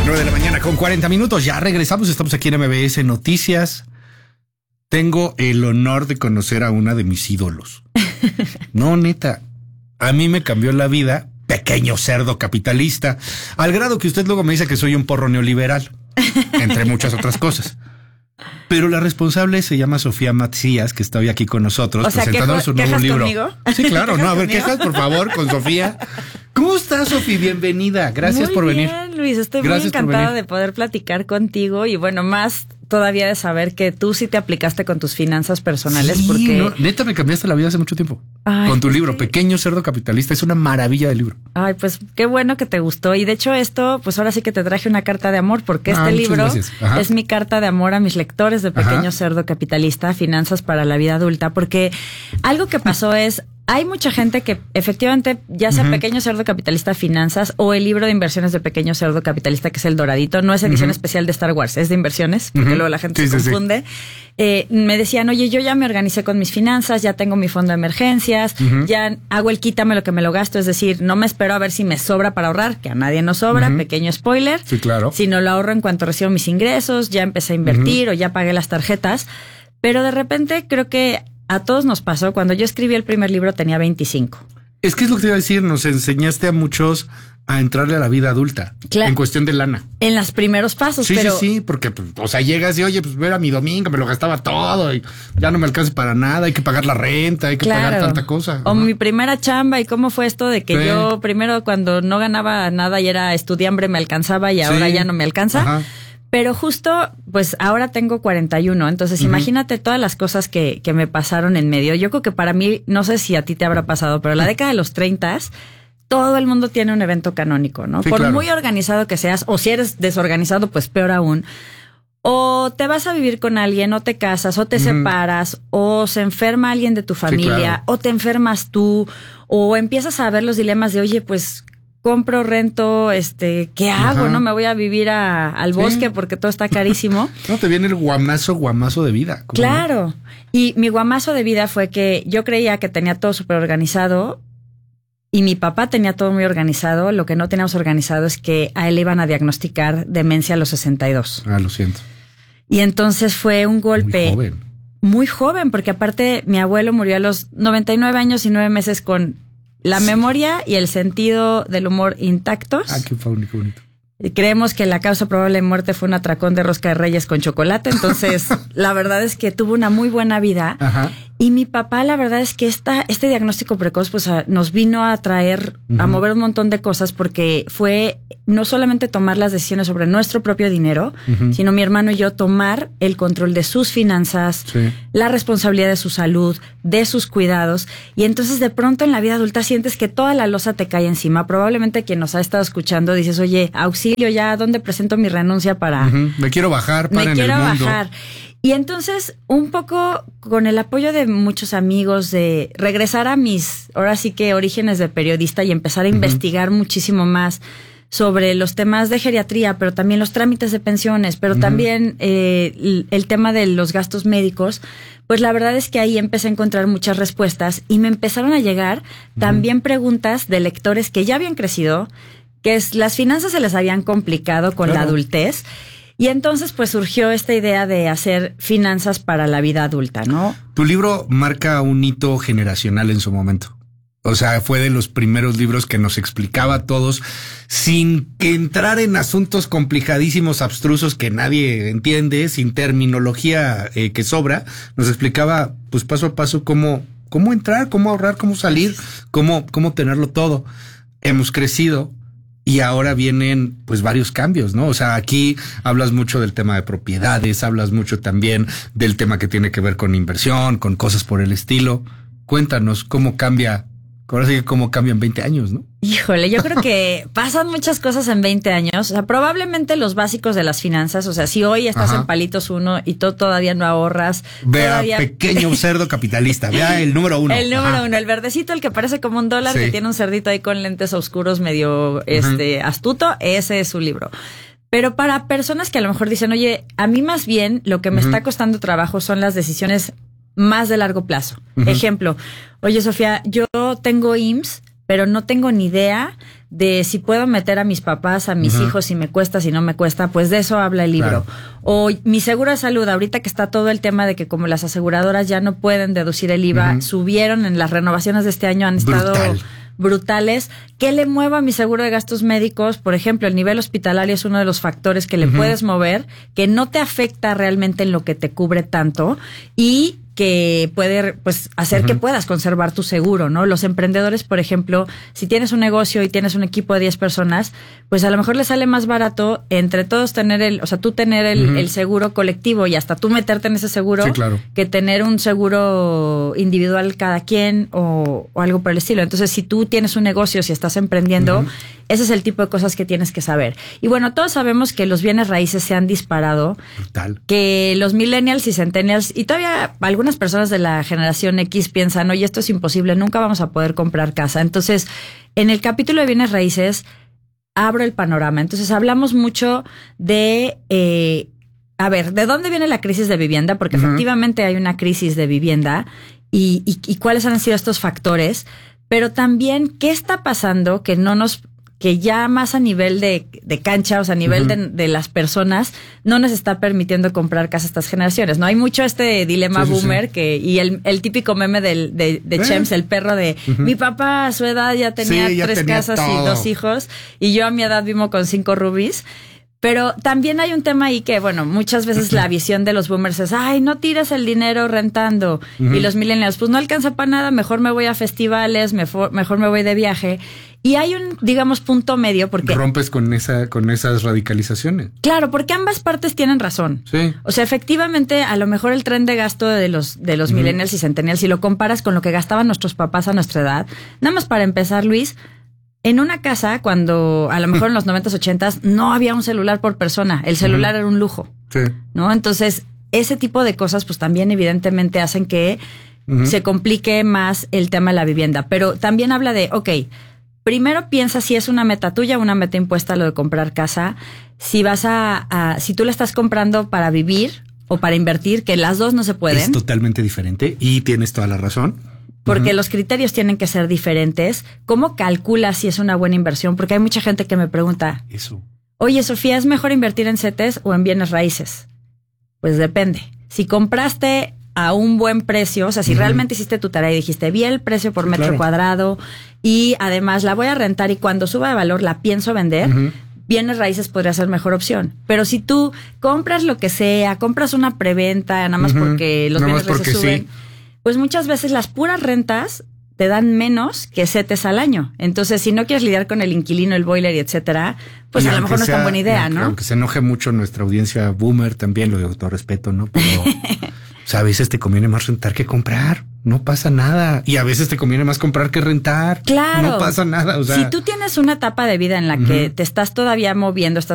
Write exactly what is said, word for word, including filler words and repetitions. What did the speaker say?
nueve de la mañana con cuarenta minutos. Ya regresamos, estamos aquí en M B S Noticias. Tengo el honor de conocer a una de mis ídolos. No, neta, a mí me cambió la vida, pequeño cerdo capitalista, al grado que usted luego me dice que soy un porro neoliberal, entre muchas otras cosas. Pero la responsable se llama Sofía Macías, que está hoy aquí con nosotros, o sea, presentándonos un nuevo libro. ¿Conmigo? Sí, claro, no, a ver, quejas por favor con Sofía. ¿Cómo estás, Sofía? Bienvenida. Gracias muy por bien, venir. Luis, estoy Gracias muy encantada de poder platicar contigo y bueno, más todavía de saber que tú sí te aplicaste con tus finanzas personales. Sí, porque no, neta me cambiaste la vida hace mucho tiempo. Ay, con tu libro, sí. Pequeño Cerdo Capitalista. Es una maravilla de libro. Ay, pues qué bueno que te gustó. Y de hecho esto, pues ahora sí que te traje una carta de amor, porque ah, este libro es mi carta de amor a mis lectores de Pequeño Ajá. Cerdo Capitalista, Finanzas para la Vida Adulta, porque algo que pasó es... Hay mucha gente que efectivamente, ya sea uh-huh. Pequeño Cerdo Capitalista Finanzas o el libro de inversiones de Pequeño Cerdo Capitalista, que es el doradito, no es edición uh-huh. especial de Star Wars, es de inversiones, porque uh-huh. luego la gente sí, se sí, confunde. Sí. Eh, me decían, oye, yo ya me organicé con mis finanzas, ya tengo mi fondo de emergencias, uh-huh. ya hago el quítame lo que me lo gasto, es decir, no me espero a ver si me sobra para ahorrar, que a nadie nos sobra, uh-huh. pequeño spoiler. Sí, claro. Sino lo ahorro en cuanto recibo mis ingresos, ya empecé a invertir uh-huh. o ya pagué las tarjetas. Pero de repente creo que a todos nos pasó. Cuando yo escribí el primer libro tenía veinticinco. Es que es lo que te iba a decir. Nos enseñaste a muchos a entrarle a la vida adulta. Claro. En cuestión de lana. En los primeros pasos. Sí, pero... sí, sí. Porque, pues, o sea, llegas y, oye, pues, era mi domingo, me lo gastaba todo y ya no me alcanza para nada. Hay que pagar la renta, hay que claro. pagar tanta cosa. O Ajá. mi primera chamba. ¿Y cómo fue esto de que sí. yo primero cuando no ganaba nada y era estudiambre me alcanzaba y ahora sí. ya no me alcanza? Ajá. Pero justo, pues ahora tengo cuarenta y uno, entonces uh-huh. imagínate todas las cosas que, que me pasaron en medio. Yo creo que para mí, no sé si a ti te habrá pasado, pero la década de los treinta, todo el mundo tiene un evento canónico, ¿no? Sí, Por claro. muy organizado que seas, o si eres desorganizado, pues peor aún. O te vas a vivir con alguien, o te casas, o te uh-huh. separas, o se enferma alguien de tu familia, sí, claro. o te enfermas tú, o empiezas a ver los dilemas de, oye, pues... compro, rento, este, ¿qué hago? Ajá. No me voy a vivir a, al sí. bosque porque todo está carísimo. No, te viene el guamazo, guamazo de vida. Claro. No? Y mi guamazo de vida fue que yo creía que tenía todo súper organizado y mi papá tenía todo muy organizado. Lo que no teníamos organizado es que a él le iban a diagnosticar demencia a los sesenta y dos. Ah, lo siento. Y entonces fue un golpe. Muy joven. Muy joven, porque aparte mi abuelo murió a los noventa y nueve años y nueve meses con... la sí. memoria y el sentido del humor intactos. Ah, qué bonito, qué bonito. Creemos que la causa probable de muerte fue un atracón de rosca de reyes con chocolate. Entonces, la verdad es que tuvo una muy buena vida. Ajá. Y mi papá, la verdad es que esta, este diagnóstico precoz pues, a, nos vino a traer, uh-huh. a mover un montón de cosas, porque fue no solamente tomar las decisiones sobre nuestro propio dinero, uh-huh. sino mi hermano y yo tomar el control de sus finanzas, sí. la responsabilidad de su salud, de sus cuidados. Y entonces de pronto en la vida adulta sientes que toda la losa te cae encima. Probablemente quien nos ha estado escuchando dices, oye, auxilio, ya, ¿dónde presento mi renuncia para...? Uh-huh. Me quiero bajar para Me en quiero el mundo. bajar. Y entonces, un poco con el apoyo de muchos amigos, de regresar a mis, ahora sí que orígenes de periodista y empezar a uh-huh. investigar muchísimo más sobre los temas de geriatría, pero también los trámites de pensiones, pero uh-huh. también eh, el, el tema de los gastos médicos, pues la verdad es que ahí empecé a encontrar muchas respuestas y me empezaron a llegar uh-huh. también preguntas de lectores que ya habían crecido, que es, las finanzas se les habían complicado con claro. la adultez. Y entonces pues surgió esta idea de hacer finanzas para la vida adulta, ¿no? Tu libro marca un hito generacional en su momento. O sea, fue de los primeros libros que nos explicaba a todos, sin entrar en asuntos complicadísimos, abstrusos que nadie entiende, sin terminología eh, que sobra. Nos explicaba pues paso a paso cómo, cómo entrar, cómo ahorrar, cómo salir, cómo, cómo tenerlo todo. Hemos crecido. Y ahora vienen pues varios cambios, ¿no? O sea, aquí hablas mucho del tema de propiedades, hablas mucho también del tema que tiene que ver con inversión, con cosas por el estilo. Cuéntanos cómo cambia, ahora sí que cómo cambian veinte años, ¿no? Híjole, yo creo que pasan muchas cosas en veinte años. O sea, probablemente los básicos de las finanzas. O sea, si hoy estás Ajá. en palitos uno y tú todavía no ahorras. Vea, todavía... Pequeño Cerdo Capitalista. Vea el número uno. El número Ajá. uno, el verdecito, el que parece como un dólar, sí. que tiene un cerdito ahí con lentes oscuros medio este uh-huh. astuto. Ese es su libro. Pero para personas que a lo mejor dicen, oye, a mí más bien lo que me uh-huh. está costando trabajo son las decisiones más de largo plazo. Uh-huh. Ejemplo, oye, Sofía, yo tengo I M S S, pero no tengo ni idea de si puedo meter a mis papás, a mis uh-huh. hijos, si me cuesta, si no me cuesta, pues de eso habla el libro. Claro. O mi seguro de salud, ahorita que está todo el tema de que como las aseguradoras ya no pueden deducir el I V A, uh-huh. subieron en las renovaciones de este año, han estado Brutal. brutales. ¿Qué le muevo a mi seguro de gastos médicos? Por ejemplo, el nivel hospitalario es uno de los factores que le uh-huh. puedes mover, que no te afecta realmente en lo que te cubre tanto y que puede pues hacer uh-huh. que puedas conservar tu seguro, ¿no? Los emprendedores, por ejemplo, si tienes un negocio y tienes un equipo de diez personas, pues a lo mejor les sale más barato entre todos tener el, o sea, tú tener el, uh-huh. el seguro colectivo y hasta tú meterte en ese seguro, sí, claro. que tener un seguro individual cada quien o, o algo por el estilo. Entonces, si tú tienes un negocio, si estás emprendiendo, uh-huh. ese es el tipo de cosas que tienes que saber. Y bueno, todos sabemos que los bienes raíces se han disparado. Brutal. Que los millennials y centennials, y todavía algunas personas de la generación X piensan, oye, esto es imposible, nunca vamos a poder comprar casa. Entonces, en el capítulo de bienes raíces, abro el panorama. Entonces, hablamos mucho de, eh, a ver, ¿de dónde viene la crisis de vivienda? Porque uh-huh. efectivamente hay una crisis de vivienda y, y, y cuáles han sido estos factores, pero también, ¿qué está pasando que no nos... que ya más a nivel de, de cancha, o sea, a nivel uh-huh. de, de las personas, no nos está permitiendo comprar casa estas generaciones, ¿no? Hay mucho este dilema sí, boomer sí, sí. que y el, el típico meme del, de, de ¿Eh? Chems, el perro de uh-huh. mi papá a su edad ya tenía sí, ya tres tenía casas todo. Y dos hijos, y yo a mi edad vivo con cinco rubis. Pero también hay un tema ahí que, bueno, muchas veces la visión de los boomers es, ay, no tires el dinero rentando. Uh-huh. Y los millennials, pues no alcanza para nada, mejor me voy a festivales, mejor, mejor me voy de viaje. Y hay un, digamos, punto medio porque... Rompes con esa, con esas radicalizaciones. Claro, porque ambas partes tienen razón. Sí. O sea, efectivamente, a lo mejor el tren de gasto de los, de los uh-huh. millennials y centennials, si lo comparas con lo que gastaban nuestros papás a nuestra edad, nada más para empezar, Luis... En una casa, cuando a lo mejor en los noventas, ochentas, no había un celular por persona. El celular uh-huh. era un lujo. Sí. ¿No? Entonces, ese tipo de cosas, pues también evidentemente hacen que uh-huh. se complique más el tema de la vivienda. Pero también habla de, ok, primero piensa si es una meta tuya o una meta impuesta lo de comprar casa. Si vas a, a, si tú la estás comprando para vivir o para invertir, que las dos no se pueden. Es totalmente diferente y tienes toda la razón. Porque uh-huh. los criterios tienen que ser diferentes. ¿Cómo calculas si es una buena inversión? Porque hay mucha gente que me pregunta, eso. Oye, Sofía, ¿es mejor invertir en C E T E S o en bienes raíces? Pues depende. Si compraste a un buen precio, o sea, si uh-huh. realmente hiciste tu tarea y dijiste, vi el precio por metro claro. cuadrado y además la voy a rentar y cuando suba de valor la pienso vender, uh-huh. bienes raíces podría ser mejor opción. Pero si tú compras lo que sea, compras una preventa, nada más uh-huh. porque los nada bienes raíces suben... Sí. Pues muchas veces las puras rentas te dan menos que C E T E S al año. Entonces, si no quieres lidiar con el inquilino, el boiler y etcétera, pues y a lo mejor no sea, es tan buena idea, aunque, ¿no? Aunque se enoje mucho nuestra audiencia boomer, también lo de todo respeto, ¿no? Pero o sea, a veces te conviene más rentar que comprar. No pasa nada. Y a veces te conviene más comprar que rentar. Claro. No pasa nada. O sea, si tú tienes una etapa de vida en la uh-huh. que te estás todavía moviendo, estás